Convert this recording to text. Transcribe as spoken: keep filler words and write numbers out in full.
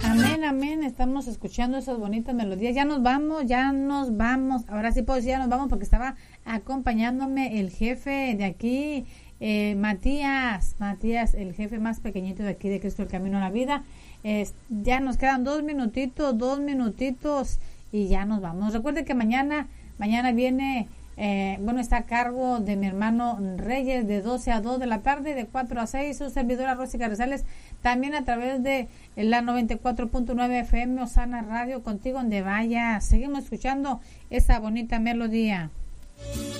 Amén, amén. Estamos escuchando esas bonitas melodías. Ya nos vamos, ya nos vamos. Ahora sí puedo decir ya nos vamos porque estaba acompañándome el jefe de aquí, eh, Matías. Matías, el jefe más pequeñito de aquí de Cristo el Camino a la Vida. Eh, ya nos quedan dos minutitos, dos minutitos y ya nos vamos. Recuerden que mañana, mañana viene... Eh, bueno, está a cargo de mi hermano Reyes de doce a dos de la tarde, de cuatro a seis, su servidora Rosy Carrizales, también a través de la noventa y cuatro punto nueve F M Osana Radio, contigo donde vaya. Seguimos escuchando esa bonita melodía.